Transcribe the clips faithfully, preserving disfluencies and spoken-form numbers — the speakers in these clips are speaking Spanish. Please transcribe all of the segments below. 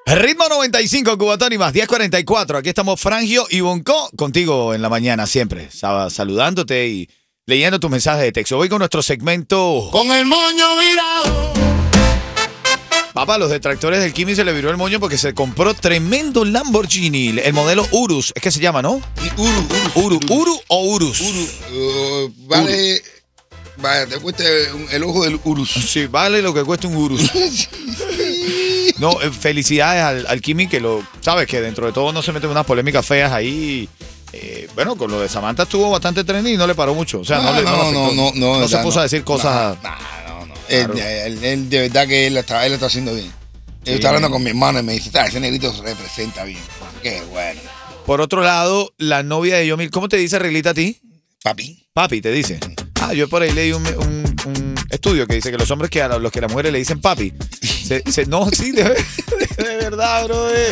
Ritmo noventa y cinco, Cubatón y más, diez cuarenta y cuatro. Aquí estamos Frangio y Bonco contigo en la mañana siempre. Estaba saludándote y leyendo tus mensajes de texto. Voy con nuestro segmento. Con el moño virado. Papá, los detractores del Kimi se le viró el moño porque se compró tremendo Lamborghini. El modelo Urus. Es que se llama, ¿no? Uru, Uru. ¿Uru o Urus? Uru. Uh, vale. Vaya, te cuesta el ojo del Urus. Sí, vale lo que cuesta un Urus. No, eh, felicidades al, al Kimi que lo, sabes que dentro de todo no se mete en unas polémicas feas ahí. Eh, bueno, con lo de Samantha estuvo bastante trending y no le paró mucho. O sea, no, no, le, no, no, le no, no, no, no se no, puso no, a decir cosas. No, no, no. Claro. Él, él, él, de verdad que él lo está, él lo está haciendo bien. Yo Sí. estaba hablando con mi hermano y me dice, ese negrito se representa bien. Qué bueno. Por otro lado, la novia de Yomil, ¿cómo te dice Reglita a ti? Papi. Papi, te dice. Ah, yo por ahí leí un, un, un estudio que dice que los hombres que a los que las mujeres le dicen papi, se, se, no, sí, de, de verdad, brother.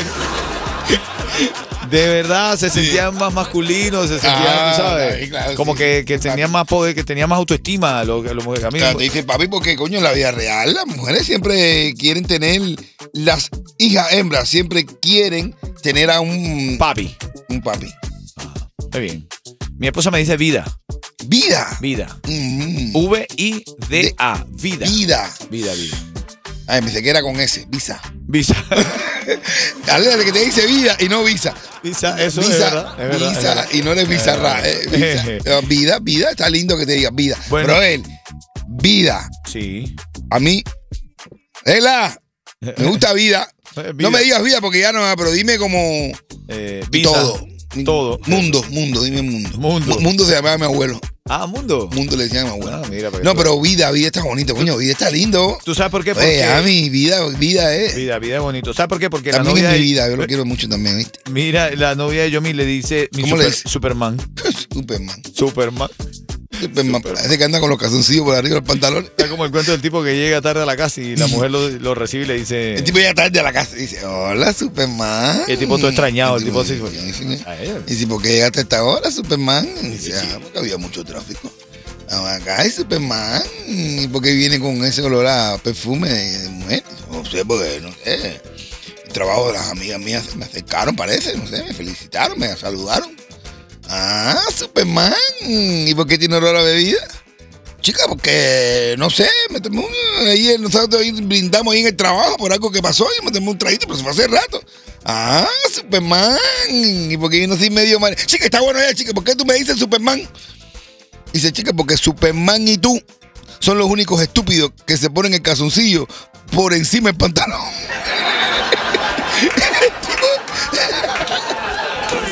De verdad, se sentían más masculinos, se sentían, Ah, ¿sabes? claro, Como sí. que, que tenían más poder, que tenían más autoestima. Lo, lo, a mí, Claro, te dice papi porque, coño, en la vida real las mujeres siempre quieren tener, las hijas hembras siempre quieren tener a un papi. un papi. Está bien. Mi esposa me dice vida. Vida. Vida. Mm. V I D A. Vida. Vida. Vida, vida. Ay, me dice que era con S. Visa. Visa. Dale, que te dice vida y no visa. Visa, eso visa, es verdad. Es verdad, visa es verdad. y no eres bizarra. Eh, visa. Eh, vida, vida, está lindo que te diga vida. Bueno. Pero él, vida. Sí. A mí, Ela, me gusta vida. Vida. No me digas vida porque ya no, pero dime como Eh, visa. todo. Todo. Mundo, mundo, dime mundo. Mundo. Mu- Mundo se llamaba mi abuelo. Ah, mundo. Mundo le decía a mi abuelo. Ah, mira, para que No, tú- pero vida, vida está bonito, coño, vida está lindo. ¿Tú sabes por qué? Porque Oye, a mi vida, vida es. vida, vida es bonito. ¿Sabes por qué? Porque la También novia es mi de- vida, yo lo quiero mucho también, ¿viste? Mira, la novia de Yomi le dice mi ¿Cómo super- le dice? Superman. Superman. Superman. Superman. Parece que anda con los calzoncillos por arriba del pantalón. Está como el cuento del tipo que llega tarde a la casa y la mujer lo, lo recibe y le dice. El tipo llega tarde a la casa y dice, hola, Superman. Y el tipo todo extrañado, el tipo así. Y dice, A él. y dice, ¿por qué llegaste a esta hora, Superman? Y dice, ah, porque había mucho tráfico. Vamos acá, hay Superman. ¿Y por qué viene con ese olor a perfume de mujer? No sé, porque no sé. El trabajo de las amigas mías me acercaron, parece, no sé, me felicitaron, me saludaron. Ah, Superman. ¿Y por qué tiene olor a bebida? Chica, porque, no sé, me tomé un, ahí, nosotros ahí brindamos ahí en el trabajo por algo que pasó y me tomé un traguito, pero se fue hace rato. Ah, Superman. ¿Y por qué vino así medio mal? Chica, está bueno ya, chica, ¿por qué tú me dices Superman? Dice, chica, porque Superman y tú son los únicos estúpidos que se ponen el calzoncillo por encima del pantalón.